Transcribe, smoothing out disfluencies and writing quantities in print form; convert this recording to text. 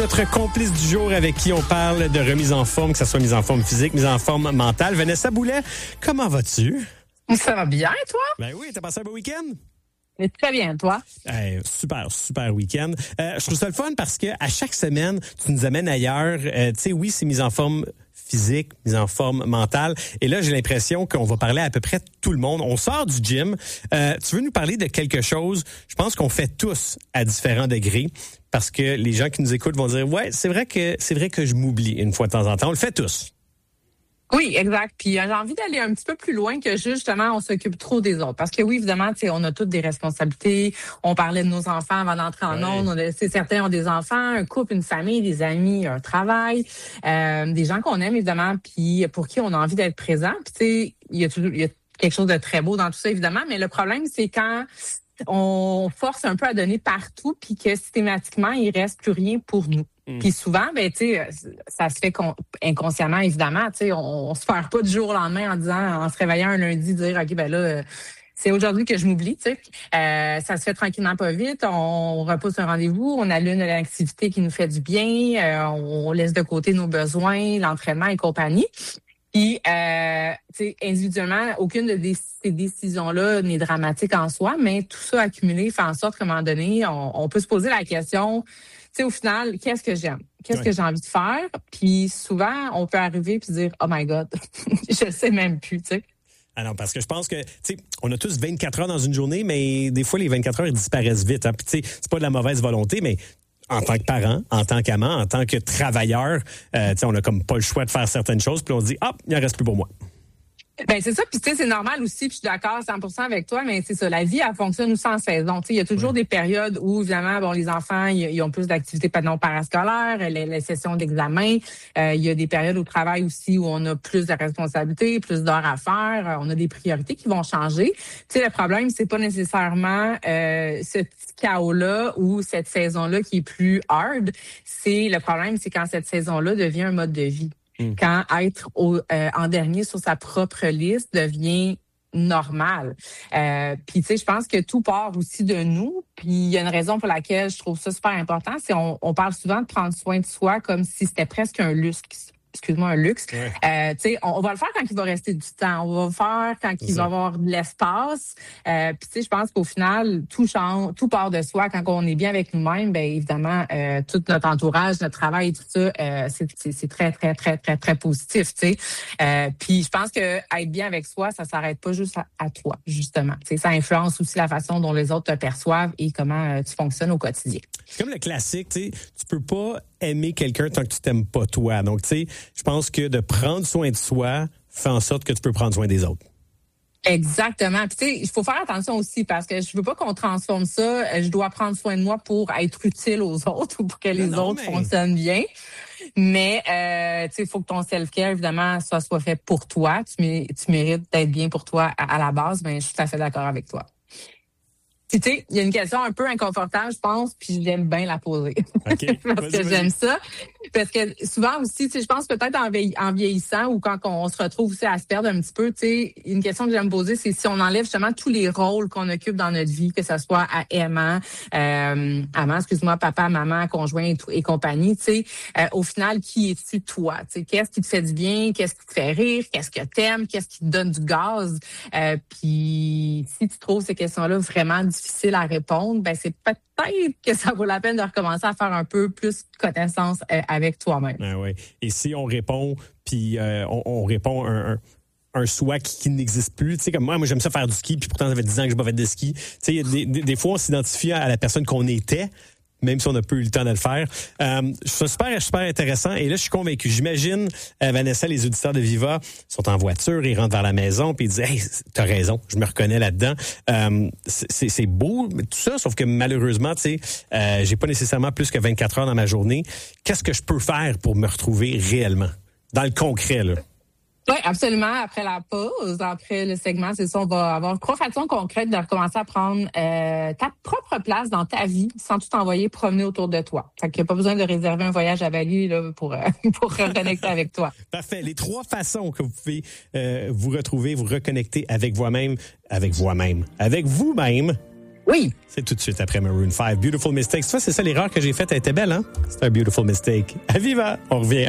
Notre complice du jour avec qui on parle de remise en forme, que ce soit mise en forme physique, mise en forme mentale. Vanessa Boulet, comment vas-tu? Ça va bien, toi? Ben oui, t'as passé un beau week-end? Mais très bien, toi? Super week-end. Je trouve ça le fun parce que à chaque semaine, tu nous amènes ailleurs. Tu sais, oui, c'est mise en forme physique, mise en forme mentale. Et là, j'ai l'impression qu'on va parler à peu près tout le monde. On sort du gym. Tu veux nous parler de quelque chose, je pense qu'on fait tous à différents degrés. Parce que les gens qui nous écoutent vont dire, ouais, c'est vrai que je m'oublie une fois de temps en temps. On le fait tous. Oui, exact. Puis j'ai envie d'aller un petit peu plus loin que justement, on s'occupe trop des autres. Parce que oui, évidemment, on a toutes des responsabilités. On parlait de nos enfants avant d'entrer en ondes. Certains ont des enfants, un couple, une famille, des amis, un travail, des gens qu'on aime évidemment, puis pour qui on a envie d'être présent. Puis tu sais, il y a quelque chose de très beau dans tout ça évidemment. Mais le problème, c'est quand on force un peu à donner partout, puis que systématiquement, il reste plus rien pour nous. Puis souvent, ça se fait inconsciemment, évidemment. On se perd pas du jour au lendemain en se réveillant un lundi, dire OK, c'est aujourd'hui que je m'oublie. Ça se fait tranquillement, pas vite. On repousse un rendez-vous, on allume l'activité qui nous fait du bien, on laisse de côté nos besoins, l'entraînement et compagnie. Puis, individuellement, aucune de ces décisions-là n'est dramatique en soi, mais tout ça accumulé fait en sorte qu'à un moment donné, on peut se poser la question, au final, qu'est-ce que j'aime? Qu'est-ce que j'ai envie de faire? Puis souvent, on peut arriver puis dire, oh my God, je sais même plus, tu sais. Ah non, parce que je pense que, on a tous 24 heures dans une journée, mais des fois, les 24 heures, ils disparaissent vite. Hein? Puis, c'est pas de la mauvaise volonté, mais en tant que parent, en tant qu'amant, en tant que travailleur, on a comme pas le choix de faire certaines choses, puis on se dit, il en reste plus pour moi. Ben c'est ça, puis c'est normal aussi, puis je suis d'accord 100% avec toi, mais c'est ça, la vie, elle fonctionne aussi en saison. Il y a toujours des périodes où, évidemment, les enfants, ils ont plus d'activités non parascolaires, les sessions d'examen. Il y a des périodes au travail aussi où on a plus de responsabilités, plus d'heures à faire. On a des priorités qui vont changer. Le problème, c'est pas nécessairement ce petit chaos-là ou cette saison-là qui est plus hard. Le problème, c'est quand cette saison-là devient un mode de vie. Quand être en dernier sur sa propre liste devient normal. Puis, je pense que tout part aussi de nous. Puis, il y a une raison pour laquelle je trouve ça super important. C'est on parle souvent de prendre soin de soi comme si c'était presque un luxe. Un luxe. Ouais. On va le faire quand il va rester du temps. On va le faire quand il va y avoir de l'espace. Puis, je pense qu'au final, tout change, tout part de soi. Quand on est bien avec nous-mêmes, évidemment, tout notre entourage, notre travail et tout ça, c'est très, très, très, très, très positif. Puis, je pense que être bien avec soi, ça s'arrête pas juste à toi, justement. Ça influence aussi la façon dont les autres te perçoivent et comment tu fonctionnes au quotidien. C'est comme le classique, tu peux pas aimer quelqu'un tant que tu t'aimes pas toi. Donc, je pense que de prendre soin de soi fait en sorte que tu peux prendre soin des autres. Exactement. Puis il faut faire attention aussi parce que je veux pas qu'on transforme ça. Je dois prendre soin de moi pour être utile aux autres ou pour que les autres fonctionnent bien. Mais il faut que ton self-care évidemment soit fait pour toi. Tu mérites d'être bien pour toi à la base. Mais je suis tout à fait d'accord avec toi. Il y a une question un peu inconfortable, je pense, puis j'aime bien la poser. Okay. Parce que j'aime ça. Parce que souvent aussi, je pense peut-être en vieillissant ou quand on se retrouve aussi à se perdre un petit peu, une question que j'aime poser, c'est si on enlève justement tous les rôles qu'on occupe dans notre vie, que ce soit à aimant, papa, maman, conjoint et compagnie, au final, qui es-tu toi? Qu'est-ce qui te fait du bien? Qu'est-ce qui te fait rire? Qu'est-ce que t'aimes? Qu'est-ce qui te donne du gaz? Puis si tu trouves ces questions-là vraiment difficiles à répondre, c'est peut-être que ça vaut la peine de recommencer à faire un peu plus connaissance avec toi-même. Ah ouais. Et si on répond, puis on répond un soi qui n'existe plus, comme moi j'aime ça faire du ski, puis pourtant ça fait 10 ans que je n'ai pas fait de ski. Des fois on s'identifie à la personne qu'on était, même si on n'a pas eu le temps de le faire. Je trouve ça super intéressant. Et là, je suis convaincu. J'imagine, Vanessa, les auditeurs de Viva sont en voiture, ils rentrent vers la maison, puis ils disent « Hey, t'as raison, je me reconnais là-dedans. » C'est beau, tout ça, sauf que malheureusement, j'ai pas nécessairement plus que 24 heures dans ma journée. Qu'est-ce que je peux faire pour me retrouver réellement? Dans le concret, là. Oui, absolument. Après la pause, après le segment, c'est ça, on va avoir 3 façons concrètes de recommencer à prendre ta propre place dans ta vie sans tout envoyer promener autour de toi. Fait qu'il n'y a pas besoin de réserver un voyage à Bali là, pour reconnecter avec toi. Parfait. Les 3 façons que vous pouvez vous retrouver, vous reconnecter avec vous-même, avec vous-même, Oui. C'est tout de suite après Maroon 5. Beautiful Mistake. Ça, c'est ça l'erreur que j'ai faite. Elle était belle, hein? C'est un Beautiful Mistake. À Viva! On revient.